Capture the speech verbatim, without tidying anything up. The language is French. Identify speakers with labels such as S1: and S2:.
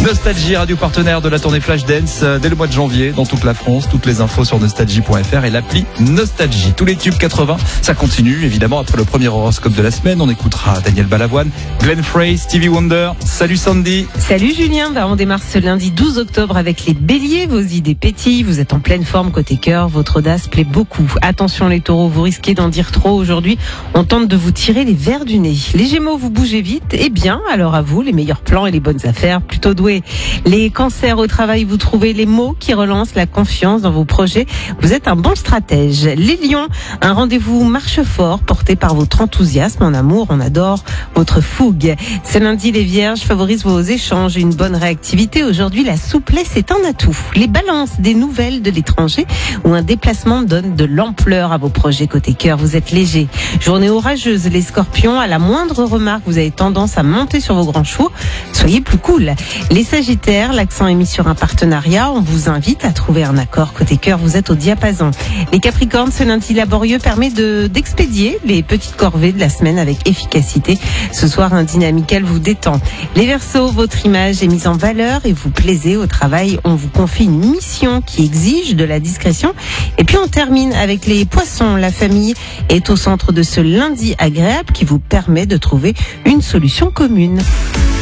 S1: Nostalgie, radio partenaire de la tournée Flashdance dès le mois de janvier dans toute la France. Toutes les infos sur nostalgie point f r et l'appli Nostalgie. Tous les tubes quatre-vingts, ça continue. Évidemment, après le premier horoscope de la semaine, on écoutera Daniel Balavoine, Glenn Frey, Stevie Wonder. Salut Sandy.
S2: Salut Julien. Bah, on démarre ce lundi douze octobre avec les béliers. Vos idées pétillent, vous êtes en pleine forme côté cœur, votre audace plaît beaucoup. Attention les taureaux, vous risquez d'en dire trop aujourd'hui. On tente de vous tirer les vers du nez. Les gémeaux, vous bougez vite. Eh bien, alors à vous, les meilleurs plans et les bonnes affaires, plutôt doués. Les cancers au travail, vous trouvez les mots qui relancent la confiance dans vos projets. Vous êtes un bon stratège. Les lions, un rendez-vous marche fort porté par votre enthousiasme en amour. On adore votre fougue. Ce lundi, les vierges favorisent vos échanges et une bonne réactivité. Aujourd'hui, la souplesse est un atout. Les balances, des nouvelles de l'étranger ou un déplacement donne de l'ampleur à vos projets côté cœur. Vous êtes léger. Journée orageuse, les scorpions, à la moindre remarque, vous avez tendance à monter sur vos grands chevaux. Soyez plus cool. Les sagittaires, l'accent est mis sur un partenariat. On vous invite à trouver un accord côté cœur. Vous êtes au diapason. Les capricornes, ce lundi laborieux permet de, d'expédier les petites corvées de la semaine avec efficacité. Ce soir, un dynamical vous détend. Les verseaux, votre image est mise en valeur et vous plaisez au travail. On vous confie une mission qui exige de la discrétion. Et puis on termine avec les poissons. La famille est au centre de ce lundi agréable qui vous permet de trouver une solution commune.